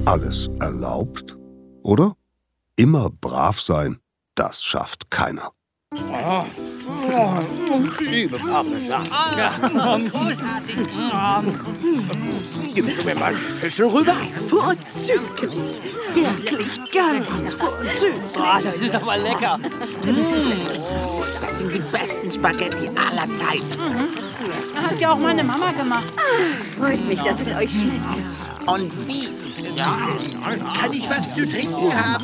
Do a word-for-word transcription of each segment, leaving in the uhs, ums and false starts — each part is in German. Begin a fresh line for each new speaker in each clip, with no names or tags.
alles erlaubt, oder? Immer brav sein, das schafft keiner.
Oh, oh, ich liebe Parmesan.
Oh, großartig.
Gibst du mir mal die Schüssel rüber?
Vorzüglich. Wirklich ganz vorzüglich.
Oh, das ist aber lecker.
Das sind die besten Spaghetti aller Zeiten.
Mhm. Hat ja auch meine Mama gemacht.
Ah, freut mich, dass es euch schmeckt.
Und wie?
Ja. Kann ich was zu trinken haben?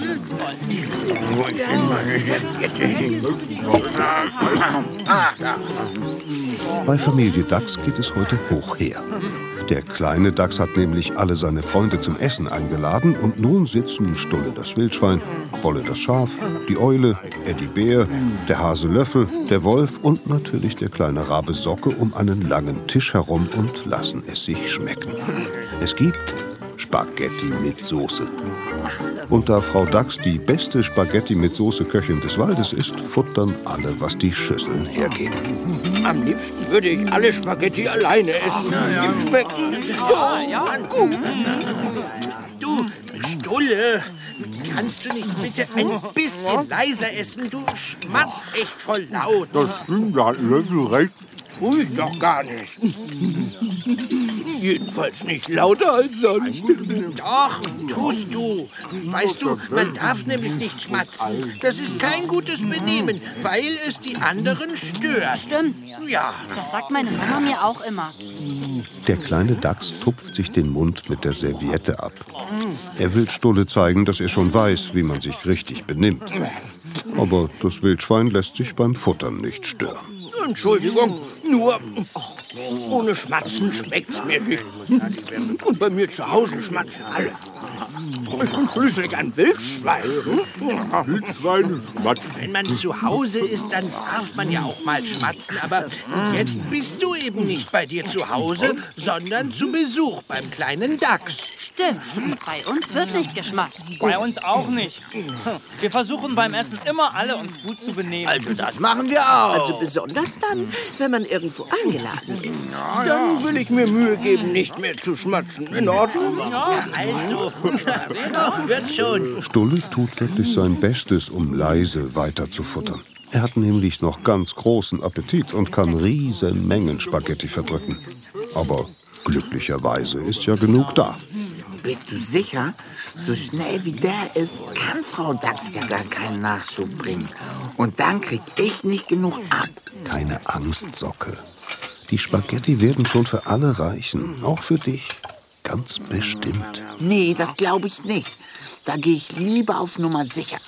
Bei Familie Dachs geht es heute hoch her. Der kleine Dachs hat nämlich alle seine Freunde zum Essen eingeladen und nun sitzen Stulle das Wildschwein, Bolle das Schaf, die Eule, Eddie Bär, der Hase Löffel, der Wolf und natürlich der kleine Rabe Socke um einen langen Tisch herum und lassen es sich schmecken. Es gibt Spaghetti mit Soße. Und da Frau Dachs die beste Spaghetti mit Soße-Köchin des Waldes ist, futtern alle, was die Schüsseln hergeben.
Am liebsten würde ich alle Spaghetti alleine essen. Ja, die schmecken so ja, gut.
Du, Stulle, kannst du nicht bitte ein bisschen leiser essen? Du schmatzt echt voll laut.
Das stimmt, da hat Löffel recht.
Tu ich doch gar nicht. Jedenfalls nicht lauter als sonst.
Doch, tust du. Weißt du, man darf nämlich nicht schmatzen. Das ist kein gutes Benehmen, weil es die anderen stört.
Stimmt.
Ja.
Das sagt meine Mama mir auch immer.
Der kleine Dachs tupft sich den Mund mit der Serviette ab. Er will Stulle zeigen, dass er schon weiß, wie man sich richtig benimmt. Aber das Wildschwein lässt sich beim Futtern nicht stören.
Entschuldigung, nur ohne Schmatzen schmeckt's mir nicht. Und bei mir zu Hause schmatzen alle. Schließlich ein Wildschwein.
Wildschweine schmatzen.
Wenn man zu Hause ist, dann darf man ja auch mal schmatzen. Aber jetzt bist du eben nicht bei dir zu Hause, sondern zu Besuch beim kleinen Dachs.
Stimmt. Bei uns wird nicht geschmatzt.
Bei uns auch nicht. Wir versuchen beim Essen immer alle uns gut zu benehmen.
Also das machen wir auch.
Also besonders dann, wenn man irgendwo eingeladen ist.
Dann will ich mir Mühe geben, nicht mehr zu schmatzen. In Ordnung?
Ja, also, doch, wird schon.
Stulle tut wirklich sein Bestes, um leise weiter zu futtern. Er hat nämlich noch ganz großen Appetit und kann riesen Mengen Spaghetti verdrücken. Aber glücklicherweise ist ja genug da.
Bist du sicher? So schnell wie der ist, kann Frau Dachs ja gar keinen Nachschub bringen. Und dann krieg ich nicht genug ab.
Keine Angst, Socke. Die Spaghetti werden schon für alle reichen, auch für dich. Ganz bestimmt.
Nee, das glaube ich nicht. Da gehe ich lieber auf Nummer sicher.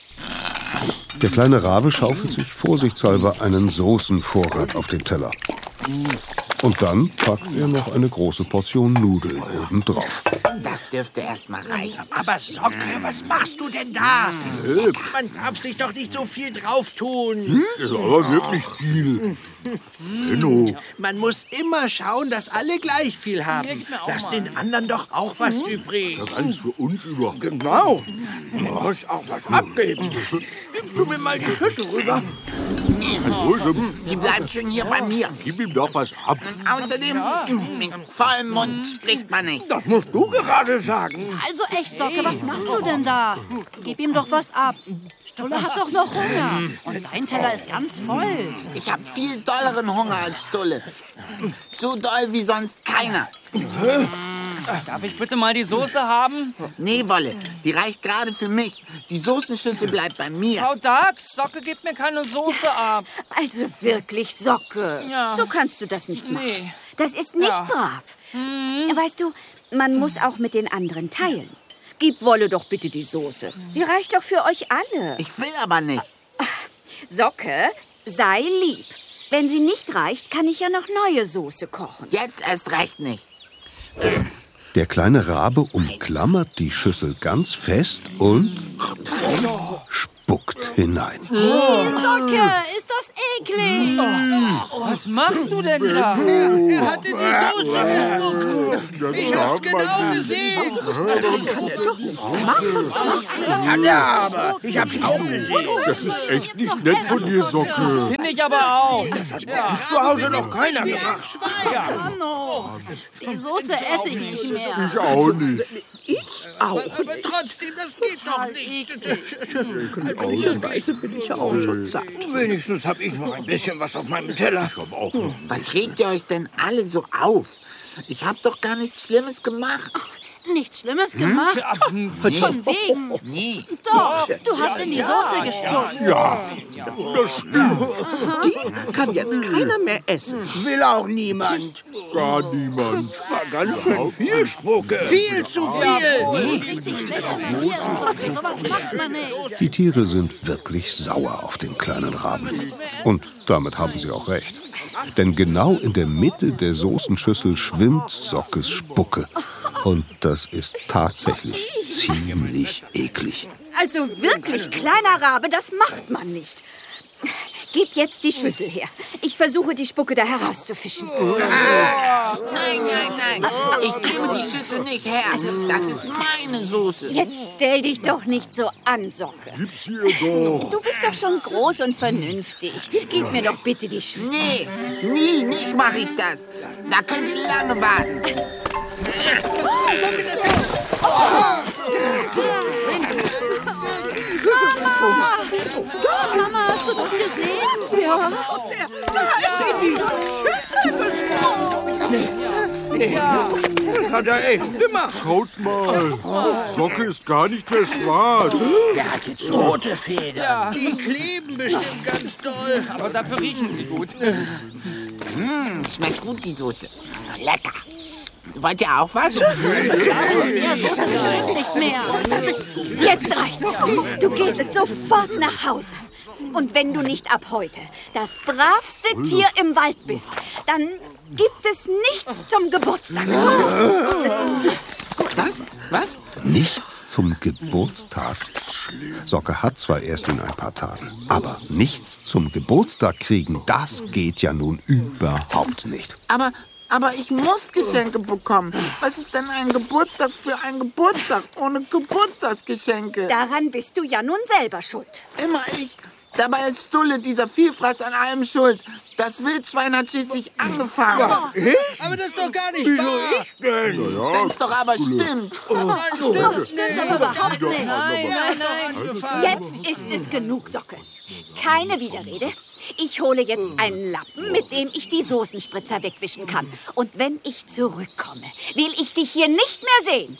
Der kleine Rabe schaufelt sich vorsichtshalber einen Soßenvorrat auf den Teller. Und dann packt er noch eine große Portion Nudeln obendrauf.
Das dürfte erst mal reichen.
Aber Socke, was machst du denn da? Man darf sich doch nicht so viel drauf tun.
Das ist aber wirklich viel. Benno.
Man muss immer schauen, dass alle gleich viel haben. Lass den anderen doch auch was übrig.
Das ist alles für uns über.
Genau. Man muss auch was abgeben. Gibst du mir mal die Schüssel rüber?
Die bleibt schön hier bei mir.
Gib ihm doch was ab.
Außerdem, mit vollem Mund spricht man nicht.
Das musst du gerade sagen.
Also echt, Socke, was machst du denn da? Gib ihm doch was ab. Stulle hat doch noch Hunger. Und dein Teller ist ganz voll.
Ich habe viel dolleren Hunger als Stulle. So doll wie sonst keiner.
Darf ich bitte mal die Soße haben?
Nee, Wolle, die reicht gerade für mich. Die Soßenschüssel bleibt bei mir.
Frau Dachs, Socke gibt mir keine Soße ab.
Also wirklich, Socke.
Ja.
So kannst du das nicht machen.
Nee.
Das ist nicht
Ja.
brav. Weißt du, man muss auch mit den anderen teilen. Gib Wolle doch bitte die Soße. Sie reicht doch für euch alle.
Ich will aber nicht.
Socke, sei lieb. Wenn sie nicht reicht, kann ich ja noch neue Soße kochen.
Jetzt erst recht nicht.
Der kleine Rabe umklammert die Schüssel ganz fest und spuckt hinein.
Socke, ist das eklig.
Was machst du denn da?
Er hatte die Soße gespuckt. Ich hab's genau gesehen.
Hat er aber. Ich hab's auch gesehen.
Das ist echt nicht nett von dir, Socke.
Finde ich aber auch.
Zu Hause noch keiner gemacht.
Die Soße esse ich nicht mehr.
Ich auch nicht.
Ich?
auch
Aber, aber trotzdem, das geht doch nicht.
Möglicherweise bin ich auch schon satt. Wenigstens habe ich noch ein bisschen was auf meinem Teller.
Ich hab auch.
Was regt ihr euch denn alle so auf? Ich hab doch gar nichts Schlimmes gemacht.
Nichts Schlimmes gemacht.
Nee.
Von wegen.
Nee.
Doch, du hast in die Soße gespuckt.
Ja, das stimmt.
Die kann jetzt keiner mehr essen. Will auch niemand.
Gar niemand.
War ganz schön viel Spucke.
Viel zu viel.
Richtig schlechte Tieren. Sowas macht man nicht.
Die Tiere sind wirklich sauer auf den kleinen Raben. Und damit haben sie auch recht. Denn genau in der Mitte der Soßenschüssel schwimmt Sockes Spucke. Und das ist tatsächlich ziemlich eklig.
Also wirklich, kleiner Rabe, das macht man nicht. Gib jetzt die Schüssel her. Ich versuche, die Spucke da herauszufischen.
Nein, nein, nein. Ich gebe die Schüssel nicht her. Das ist meine Soße.
Jetzt stell dich doch nicht so an, Socke.
Gib's hier doch.
Du bist doch schon groß und vernünftig. Gib mir doch bitte die Schüssel.
Nee, nie, nicht mache ich das. Da könnt ihr lange warten.
Mama, hast du das gesehen?
Ja, da ist in die Schüssel gesprungen. Nee, das hat er echt gemacht.
Schaut mal. Socke ist gar nicht mehr schwarz.
Der hat jetzt rote Federn.
Die kleben bestimmt ganz doll.
Aber dafür riechen sie gut.
Mmh, schmeckt gut, die Soße. Lecker. Wollt ihr auch was?
Ja, Soße bestimmt nicht mehr.
Jetzt reicht's. Du gehst jetzt sofort nach Hause. Und wenn du nicht ab heute das bravste Tier im Wald bist, dann gibt es nichts zum Geburtstag.
Was? Was?
Nichts zum Geburtstag. Socke hat zwar erst in ein paar Tagen, aber nichts zum Geburtstag kriegen, das geht ja nun überhaupt nicht.
Aber, aber ich muss Geschenke bekommen. Was ist denn ein Geburtstag für ein Geburtstag ohne Geburtstagsgeschenke?
Daran bist du ja nun selber schuld.
Immer ich. Dabei ist Stulle, dieser Vielfraß, an allem schuld. Das Wildschwein hat schließlich angefangen.
Aber das ist doch gar nicht wahr.
Denn
Wenn's doch aber stimmt.
Nein, stimmt
Stimmt
nicht.
aber überhaupt nicht.
Nein, nein, nein.
Jetzt ist es genug, Socke. Keine Widerrede. Ich hole jetzt einen Lappen, mit dem ich die Soßenspritzer wegwischen kann. Und wenn ich zurückkomme, will ich dich hier nicht mehr sehen.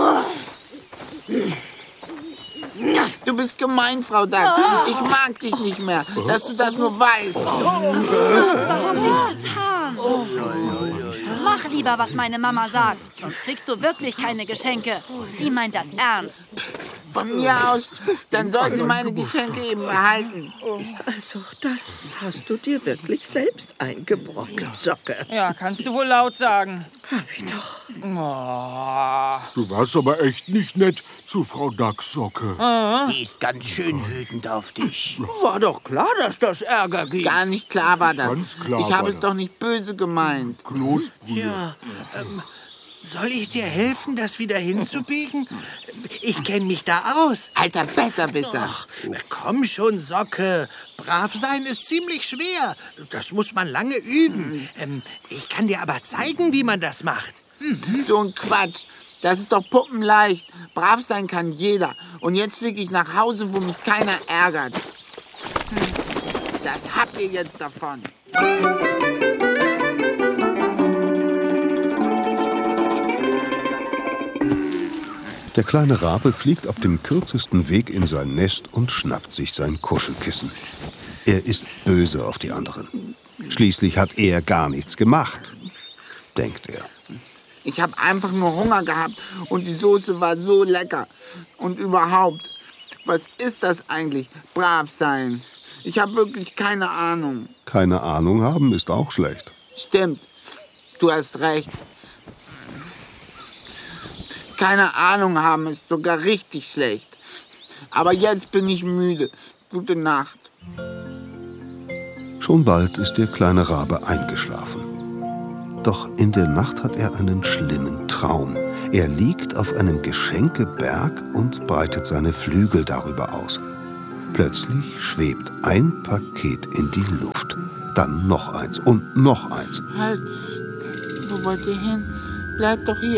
Du bist gemein, Frau Dachs. Ich mag dich nicht mehr, dass du das nur weißt.
Warum nichts getan? Mach lieber, was meine Mama sagt. Sonst kriegst du wirklich keine Geschenke. Die meint das ernst.
Von mir aus, dann soll sie meine Geschenke eben behalten.
also, das hast du dir wirklich selbst eingebrockt, Socke.
Ja, kannst du wohl laut sagen.
Hab ich doch.
Oh.
Du warst aber echt nicht nett zu Frau Dachssocke.
Die ist ganz schön wütend auf dich. War doch klar, dass das Ärger gibt.
Gar nicht klar war das.
Ganz klar
Ich habe
war
es
das.
doch nicht böse gemeint.
Kloßbrühe.
Ja, ähm, soll ich dir helfen, das wieder hinzubiegen? Ich kenne mich da aus.
Alter Besserwisser.
Ach, komm schon, Socke. Brav sein ist ziemlich schwer. Das muss man lange üben. Ähm, ich kann dir aber zeigen, wie man das macht.
So ein Quatsch. Das ist doch puppenleicht. Brav sein kann jeder. Und jetzt fliege ich nach Hause, wo mich keiner ärgert. Das habt ihr jetzt davon.
Der kleine Rabe fliegt auf dem kürzesten Weg in sein Nest und schnappt sich sein Kuschelkissen. Er ist böse auf die anderen. Schließlich hat er gar nichts gemacht, denkt er.
Ich habe einfach nur Hunger gehabt und die Soße war so lecker. Und überhaupt, was ist das eigentlich, brav sein? Ich habe wirklich keine Ahnung.
Keine Ahnung haben ist auch schlecht.
Stimmt, du hast recht. Keine Ahnung haben ist sogar richtig schlecht. Aber jetzt bin ich müde. Gute Nacht.
Schon bald ist der kleine Rabe eingeschlafen. Doch in der Nacht hat er einen schlimmen Traum. Er liegt auf einem Geschenkeberg und breitet seine Flügel darüber aus. Plötzlich schwebt ein Paket in die Luft. Dann noch eins und noch eins.
Halt, wo wollt ihr hin? Bleibt doch hier.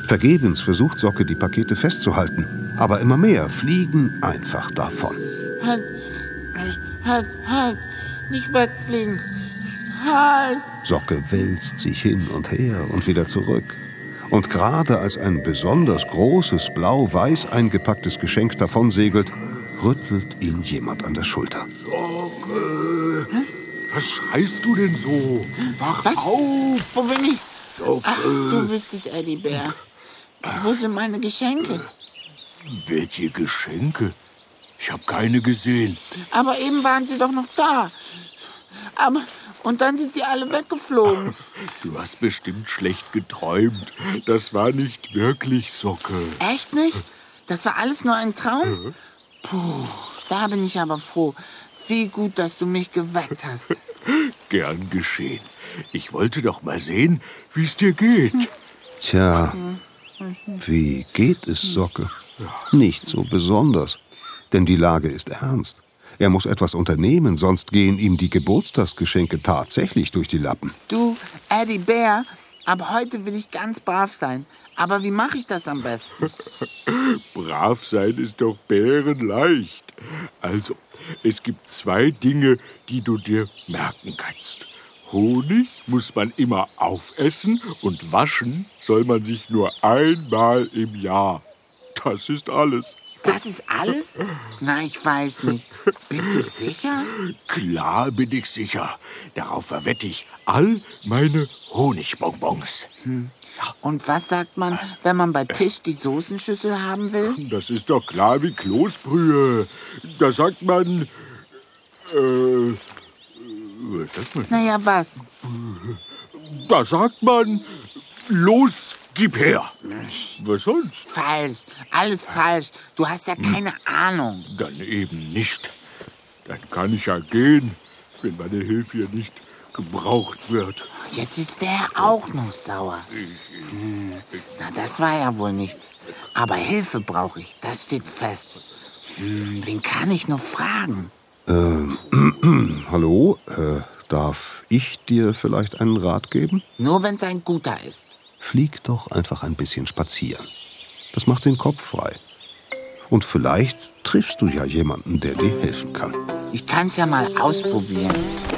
Vergebens versucht Socke, die Pakete festzuhalten. Aber immer mehr fliegen einfach davon.
Halt, halt, halt, nicht wegfliegen. Halt.
Socke wälzt sich hin und her und wieder zurück. Und gerade als ein besonders großes, blau-weiß eingepacktes Geschenk davonsegelt, rüttelt ihn jemand an der Schulter.
Socke, was schreist du denn so? Wach
Was?
auf!
Wo bin ich?
Socke.
Ach, du bist es, Eddie Bär. Wo sind meine Geschenke?
Welche Geschenke? Ich habe keine gesehen.
Aber eben waren sie doch noch da. Aber, und dann sind sie alle weggeflogen.
Du hast bestimmt schlecht geträumt. Das war nicht wirklich Socke.
Echt nicht? Das war alles nur ein Traum? Puh, da bin ich aber froh. Wie gut, dass du mich geweckt hast.
Gern geschehen. Ich wollte doch mal sehen, wie es dir geht.
Tja, wie geht es Socke? Nicht so besonders, denn die Lage ist ernst. Er muss etwas unternehmen, sonst gehen ihm die Geburtstagsgeschenke tatsächlich durch die Lappen.
Du, Eddie Bär, ab heute will ich ganz brav sein. Aber wie mache ich das am besten?
Brav sein ist doch bärenleicht. Also, es gibt zwei Dinge, die du dir merken kannst. Honig muss man immer aufessen und waschen soll man sich nur einmal im Jahr. Das ist alles.
Das ist alles? Na, ich weiß nicht. Bist du sicher?
Klar bin ich sicher. Darauf verwette ich all meine Honigbonbons.
Hm. Und was sagt man, wenn man bei Tisch die Soßenschüssel haben will?
Das ist doch klar wie Kloßbrühe. Da sagt man... Äh, was sagt man?
Naja, was?
Da sagt man... Los, gib her. Was sonst?
Falsch. Alles falsch. Du hast ja keine Ahnung.
Dann eben nicht. Dann kann ich ja gehen, wenn meine Hilfe hier nicht gebraucht wird.
Jetzt ist der auch noch sauer. Hm. Na, das war ja wohl nichts. Aber Hilfe brauche ich, das steht fest. Hm, wen kann ich noch fragen?
Ähm, hallo? Äh, darf ich dir vielleicht einen Rat geben?
Nur wenn es ein guter ist.
Flieg doch einfach ein bisschen spazieren. Das macht den Kopf frei. Und vielleicht triffst du ja jemanden, der dir helfen kann.
Ich kann's ja mal ausprobieren.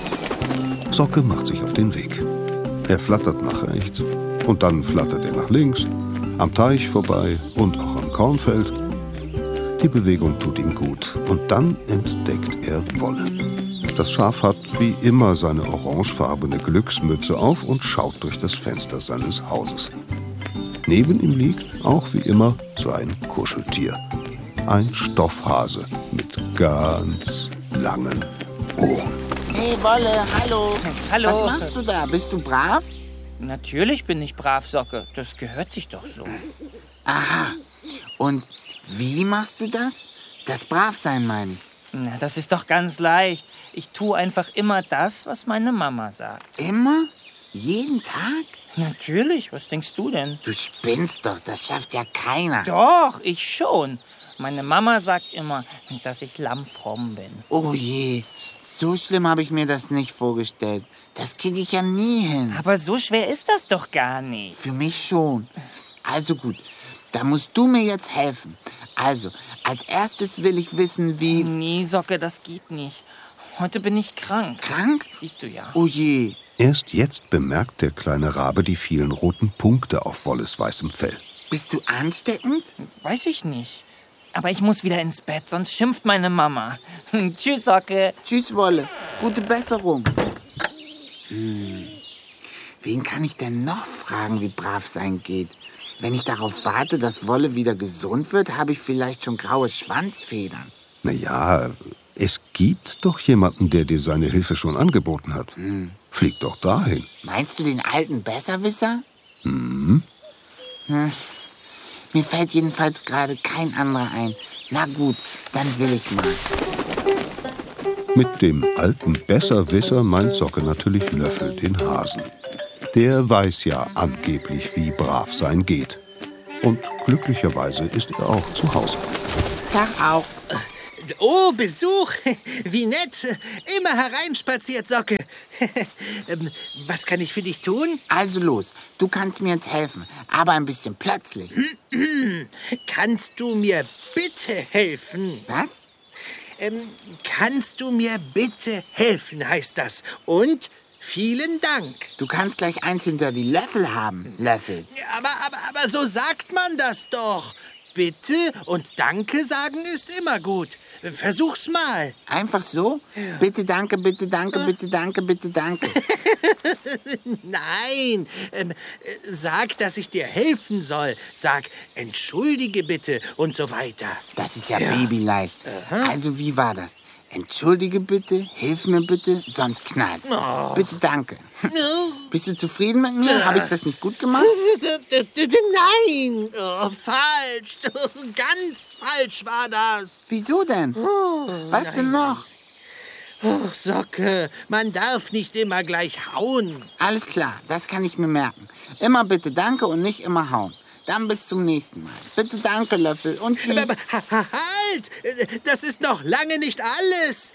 Socke macht sich auf den Weg. Er flattert nach rechts und dann flattert er nach links, am Teich vorbei und auch am Kornfeld. Die Bewegung tut ihm gut und dann entdeckt er Wolle. Das Schaf hat wie immer seine orangefarbene Glücksmütze auf und schaut durch das Fenster seines Hauses. Neben ihm liegt auch wie immer sein Kuscheltier. Ein Stoffhase mit ganz langen Ohren.
Hey Wolle, hallo.
Hallo.
Was machst du da? Bist du brav?
Natürlich bin ich brav, Socke. Das gehört sich doch so.
Aha. Und wie machst du das? Das Bravsein meine ich.
Na, das ist doch ganz leicht. Ich tue einfach immer das, was meine Mama sagt.
Immer? Jeden Tag?
Natürlich, was denkst du denn?
Du spinnst doch, das schafft ja keiner.
Doch, ich schon. Meine Mama sagt immer, dass ich lammfromm bin.
Oh je, so schlimm habe ich mir das nicht vorgestellt. Das kriege ich ja nie hin.
Aber so schwer ist das doch gar nicht.
Für mich schon. Also gut, da musst du mir jetzt helfen. Also, als erstes will ich wissen, wie...
Nee, Socke, das geht nicht. Heute bin ich krank.
Krank?
Siehst du ja.
Oh je.
Erst jetzt bemerkt der kleine Rabe die vielen roten Punkte auf Wolles weißem Fell.
Bist du ansteckend?
Weiß ich nicht. Aber ich muss wieder ins Bett, sonst schimpft meine Mama. Tschüss, Socke.
Tschüss, Wolle. Gute Besserung. Hm. Wen kann ich denn noch fragen, wie brav sein geht? Wenn ich darauf warte, dass Wolle wieder gesund wird, habe ich vielleicht schon graue Schwanzfedern.
Na ja, es gibt doch jemanden, der dir seine Hilfe schon angeboten hat.
Hm.
Flieg doch dahin.
Meinst du den alten Besserwisser?
Mhm.
Hm. Mir fällt jedenfalls gerade kein anderer ein. Na gut, dann will ich mal.
Mit dem alten Besserwisser meint Socke natürlich Löffel, den Hasen. Der weiß ja angeblich, wie brav sein geht. Und glücklicherweise ist er auch zu Hause.
Tag auch.
Oh, Besuch. Wie nett. Immer hereinspaziert, Socke. ähm, was kann ich für dich tun?
Also los, du kannst mir jetzt helfen, aber ein bisschen plötzlich.
Kannst du mir bitte helfen?
Was?
Ähm, kannst du mir bitte helfen, heißt das. Und vielen Dank.
Du kannst gleich eins hinter die Löffel haben, Löffel.
Ja, aber, aber, aber so sagt man das doch. Bitte und Danke sagen ist immer gut. Versuch's mal.
Einfach so? Ja. Bitte, danke, bitte, danke, bitte, danke, bitte, danke.
Nein, ähm, sag, dass ich dir helfen soll. Sag, entschuldige bitte und so weiter.
Das ist ja,
ja.
babyleicht. Aha. Also, wie war das? Entschuldige bitte, hilf mir bitte, sonst knallt.
Oh.
Bitte, danke. Bist du zufrieden mit mir? Habe ich das nicht gut gemacht?
Nein, oh, falsch. Ganz falsch war das.
Wieso denn?
Oh,
Was
nein.
denn noch?
Oh, Socke, man darf nicht immer gleich hauen.
Alles klar, das kann ich mir merken. Immer bitte danke und nicht immer hauen. Dann bis zum nächsten Mal. Bitte danke, Löffel, und tschüss.
Aber, halt! Das ist noch lange nicht alles.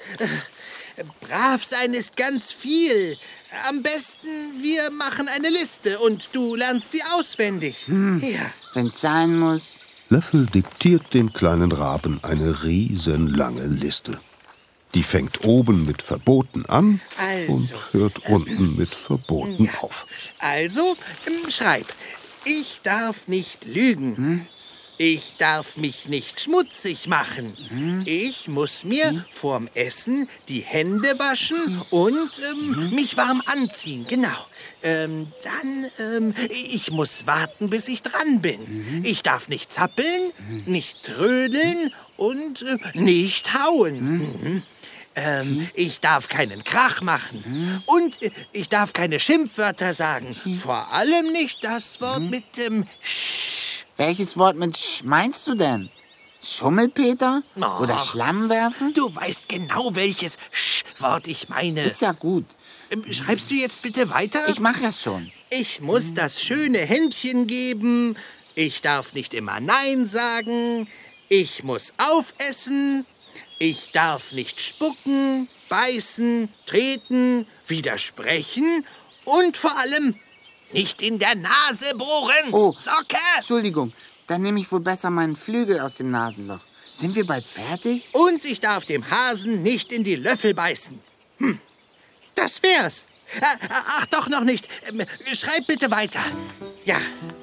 Brav sein ist ganz viel. Am besten, wir machen eine Liste und du lernst sie auswendig.
Hm,
ja.
Wenn's sein muss.
Löffel diktiert dem kleinen Raben eine riesenlange Liste. Die fängt oben mit Verboten an
also,
und hört unten mit Verboten
ja.
auf.
Also, schreib. Ich darf nicht lügen.
Hm?
Ich darf mich nicht schmutzig machen.
Hm?
Ich muss mir hm? vorm Essen die Hände waschen und ähm, hm? mich warm anziehen. Genau. Ähm, dann, ähm, ich muss warten, bis ich dran bin. Mhm. Ich darf nicht zappeln, mhm. nicht trödeln und äh, nicht hauen. Mhm. Mhm. Ähm, mhm. Ich darf keinen Krach machen. Mhm. Und äh, ich darf keine Schimpfwörter sagen. Mhm. Vor allem nicht das Wort mhm. mit dem Sch.
Welches Wort mit Sch meinst du denn? Schummelpeter?
Oh.
Oder Schlamm werfen?
Du weißt genau, welches Sch-Wort ich meine.
Ist ja gut.
Schreibst du jetzt bitte weiter?
Ich mache das schon.
Ich muss mhm. das schöne Händchen geben. Ich darf nicht immer Nein sagen. Ich muss aufessen. Ich darf nicht spucken, beißen, treten, widersprechen und vor allem nicht in der Nase bohren.
Oh,
Socke!
Entschuldigung, dann nehme ich wohl besser meinen Flügel aus dem Nasenloch. Sind wir bald fertig?
Und ich darf dem Hasen nicht in die Löffel beißen. Hm. Das wär's. Ach, doch noch nicht. Schreib bitte weiter. Ja.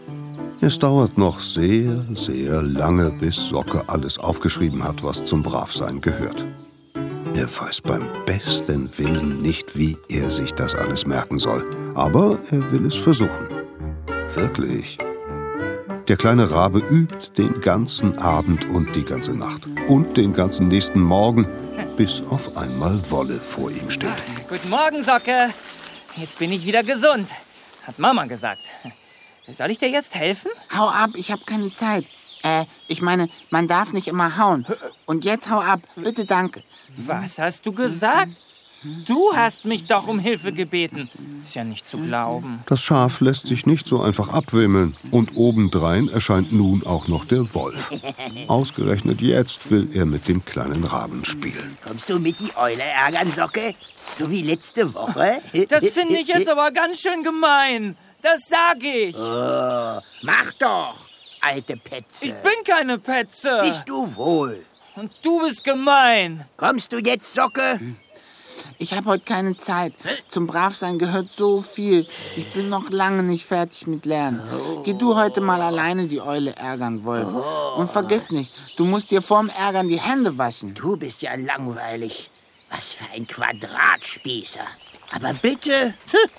Es dauert noch sehr, sehr lange, bis Socke alles aufgeschrieben hat, was zum Bravsein gehört. Er weiß beim besten Willen nicht, wie er sich das alles merken soll. Aber er will es versuchen. Wirklich. Der kleine Rabe übt den ganzen Abend und die ganze Nacht. Und den ganzen nächsten Morgen, bis auf einmal Wolle vor ihm steht.
Guten Morgen, Socke. Jetzt bin ich wieder gesund, hat Mama gesagt. Soll ich dir jetzt helfen?
Hau ab, ich habe keine Zeit. Äh, ich meine, man darf nicht immer hauen. Und jetzt hau ab, bitte danke.
Was hast du gesagt? Du hast mich doch um Hilfe gebeten. Ist ja nicht zu glauben.
Das Schaf lässt sich nicht so einfach abwimmeln. Und obendrein erscheint nun auch noch der Wolf. Ausgerechnet jetzt will er mit dem kleinen Raben spielen.
Kommst du mit die Eule ärgern, Socke? So wie letzte Woche?
Das finde ich jetzt aber ganz schön gemein. Das sag ich.
Oh, mach doch, alte Petze.
Ich bin keine Petze.
Bist du wohl.
Und du bist gemein.
Kommst du jetzt, Socke?
Ich habe heute keine Zeit. Zum Bravsein gehört so viel. Ich bin noch lange nicht fertig mit Lernen. Oh. Geh du heute mal alleine die Eule ärgern, Wolf. Oh. Und vergiss nicht, du musst dir vorm Ärgern die Hände waschen.
Du bist ja langweilig. Was für ein Quadratspießer. Aber bitte.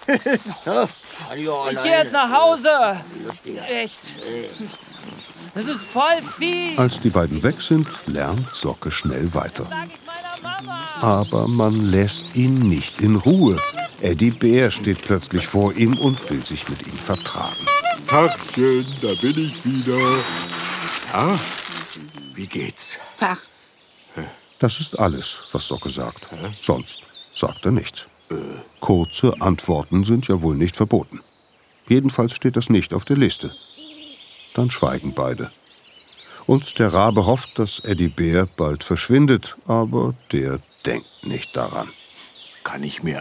Ich gehe jetzt nach Hause. Echt. Das ist voll fies.
Als die beiden weg sind, lernt Socke schnell weiter. Aber man lässt ihn nicht in Ruhe. Eddie Bär steht plötzlich vor ihm und will sich mit ihm vertragen.
Tachchen, da bin ich wieder. Ah, wie geht's?
Tag.
Das ist alles, was Socke sagt. Sonst sagt er nichts. Kurze Antworten sind ja wohl nicht verboten. Jedenfalls steht das nicht auf der Liste. Dann schweigen beide. Und der Rabe hofft, dass Eddie Bär bald verschwindet, aber der denkt nicht daran.
Kann ich mir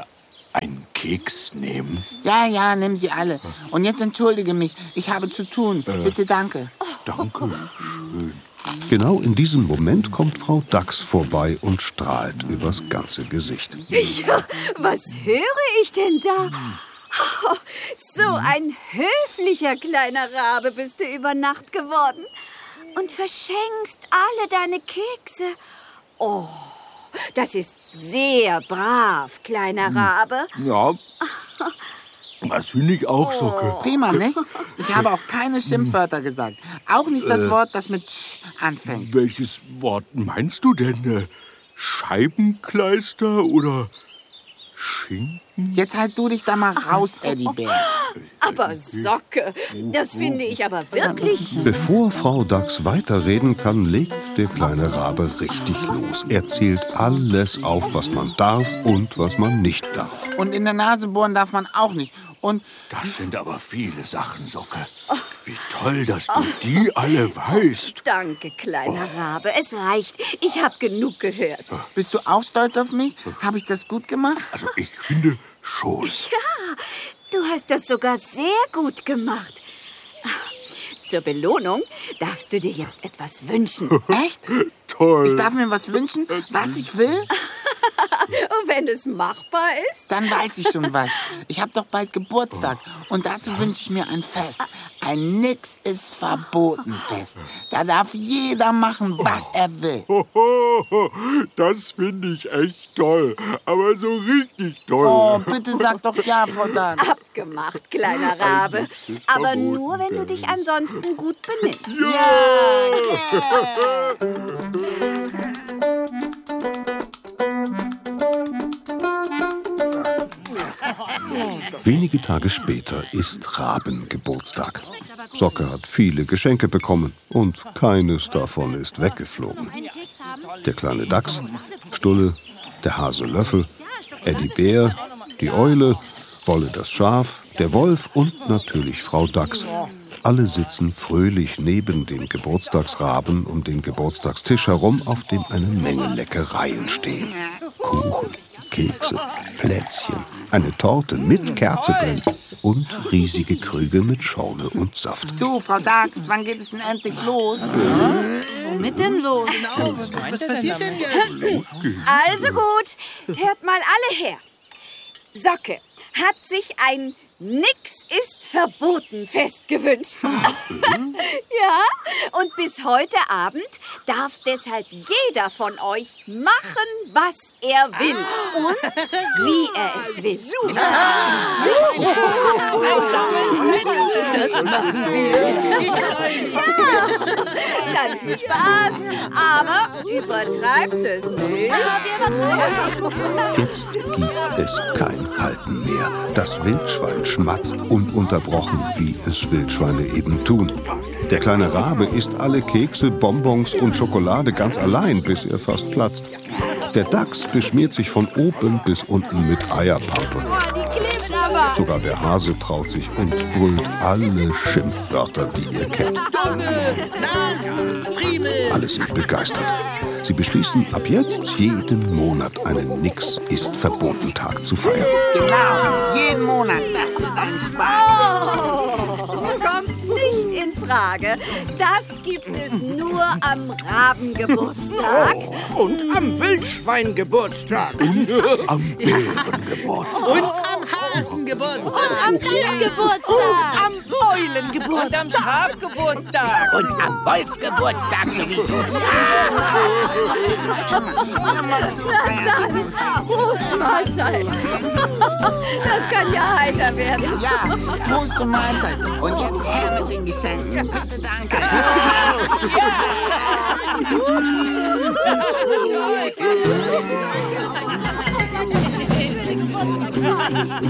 einen Keks nehmen?
Ja, ja, nimm sie alle. Und jetzt entschuldige mich, ich habe zu tun.
Äh,
Bitte, danke.
Danke, schön.
Genau in diesem Moment kommt Frau Dachs vorbei und strahlt übers ganze Gesicht.
Ja, was höre ich denn da? Oh, so ein höflicher kleiner Rabe bist du über Nacht geworden. Und verschenkst alle deine Kekse. Oh, das ist sehr brav, kleiner Rabe.
Ja, das finde ich auch, Socke.
Prima, nicht? Ich habe auch keine Schimpfwörter gesagt. Auch nicht das
Äh.
Wort, das mit Sch anfängt.
Welches Wort meinst du denn? Äh, Scheibenkleister oder Schinken?
Jetzt halt du dich da mal raus, Eddie-Bär.
Aber Socke, das finde ich aber wirklich...
Bevor Frau Dachs weiterreden kann, legt der kleine Rabe richtig los. Er zählt alles auf, was man darf und was man nicht darf.
Und in der Nase bohren darf man auch nicht. Und
Das sind aber viele Sachen, Socke. Wie toll, dass du die alle weißt.
Danke, kleiner Rabe, es reicht. Ich habe genug gehört.
bist du auch stolz auf mich? Habe ich das gut gemacht?
Also ich finde schon.
Ja, du hast das sogar sehr gut gemacht. Zur Belohnung darfst du dir jetzt etwas wünschen.
Echt?
Toll.
Ich darf mir was wünschen, was ich will?
Und wenn es machbar ist?
Dann weiß ich schon was. Ich habe doch bald Geburtstag und dazu wünsche ich mir ein Fest. Ein Nix ist verboten Fest. Da darf jeder machen, was er will.
Das finde ich echt toll. Aber so richtig toll.
Oh, bitte sag doch ja, Frau Dachs.
Abgemacht, kleiner Rabe. Aber nur, wenn du dich ansonsten gut benimmst.
Wenige Tage später ist Rabengeburtstag. Socke hat viele Geschenke bekommen und keines davon ist weggeflogen. Der kleine Dachs, Stulle, der Hase Löffel, Eddie Bär, die Eule, Wolle das Schaf, der Wolf und natürlich Frau Dachs. Alle sitzen fröhlich neben dem Geburtstagsraben um den Geburtstagstisch herum, auf dem eine Menge Leckereien stehen. Kuchen, Kekse, Plätzchen, eine Torte mit Kerze drin und riesige Krüge mit Schorle und Saft.
Du, Frau Dachs, wann geht es denn endlich los?
Womit denn los?
Genau, was, was passiert denn jetzt?
Also gut, hört mal alle her. Socke hat sich ein Nix ist verboten Fest gewünscht. Ja, und bis heute Abend darf deshalb jeder von euch machen, was er will und wie er es will.
Das machen wir.
Ja, dann viel Spaß, aber übertreibt es nicht.
Ja, wir übertreiben.
Jetzt gibt es kein Halten mehr. Das Wildschwein schmatzt ununterbrochen, wie es Wildschweine eben tun. Der kleine Rabe isst alle Kekse, Bonbons und Schokolade ganz allein, bis er fast platzt. Der Dachs beschmiert sich von oben bis unten mit Eierpappe. Sogar der Hase traut sich und brüllt alle Schimpfwörter, die ihr kennt. Alle sind begeistert. Sie beschließen, ab jetzt jeden Monat einen Nix-ist-verboten-Tag zu feiern.
Genau, jeden Monat. Das wird ein Spaß.
Oh, kommt nicht in Frage. Das gibt es nur am Rabengeburtstag.
Oh, und am Wildschweingeburtstag.
Am Bärengeburtstag.
Und am Hasengeburtstag.
Am Geburtstag.
Am Eulengeburtstag.
Und am Schafgeburtstag.
Und am Wolfgeburtstag sowieso.
Na dann, Prost Mahlzeit. Das kann ja heiter werden.
Ja, Prost und Mahlzeit. Und jetzt her mit den Geschenken. Bitte, danke.
Ja.